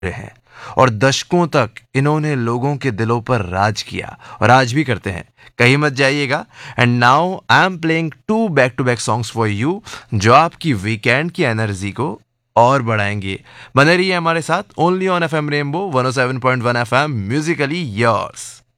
रहे हैं और दशकों तक इन्होंने लोगों के दिलों पर राज किया और आज भी करते हैं। कहीं मत जाइएगा। And now I am playing to back to back songs for you जो आपकी वीकेंड की एनर्जी को और बढ़ाएंगे। बने रहिए हमारे साथ only on FM rainbow 107.1 FM Musically yours.